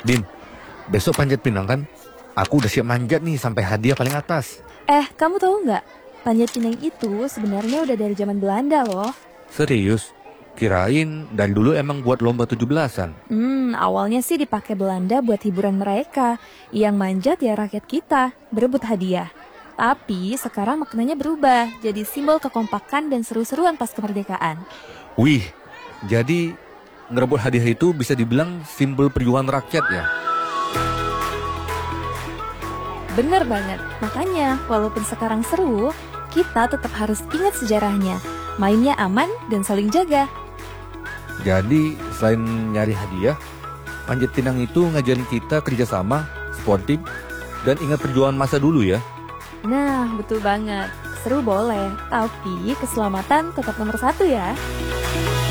Din, besok panjat pinang kan? Aku udah siap manjat nih sampai hadiah paling atas. Kamu tahu nggak? Panjat pinang itu sebenarnya udah dari zaman Belanda loh. Serius? Kirain dari dulu emang buat lomba 17-an. Awalnya sih dipakai Belanda buat hiburan mereka. Yang manjat ya rakyat kita, berebut hadiah. Tapi sekarang maknanya berubah, jadi simbol kekompakan dan seru-seruan pas kemerdekaan. Wih, jadi ngerebut hadiah itu bisa dibilang simbol perjuangan rakyat ya? Bener banget, makanya walaupun sekarang seru, kita tetap harus ingat sejarahnya. Mainnya aman dan saling jaga. Jadi selain nyari hadiah, panjat pinang itu ngajarin kita kerjasama, sportif, dan ingat perjuangan masa dulu ya. Nah, betul banget. Seru boleh, tapi keselamatan tetap nomor 1 ya.